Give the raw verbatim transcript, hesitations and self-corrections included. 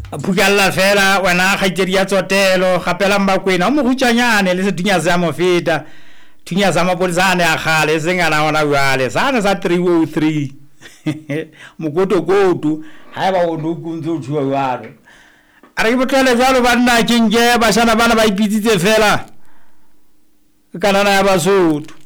phukalla fela wena khaitedi ya tsotelo gapela mbakwena mo gutshanyane le se dunya za mo feta dunya za mapolizane a khale sengana ona bjale sana sa three oh three mokoto kotu ha ba o ndukunzo thuwa bjalo are botlele jalo banna kinge ba shana bana ba ipitsitse fela kana na ya Basotho